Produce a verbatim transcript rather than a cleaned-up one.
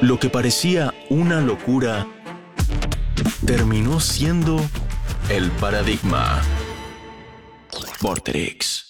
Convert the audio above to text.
Lo que parecía una locura terminó siendo el paradigma. Vorterix.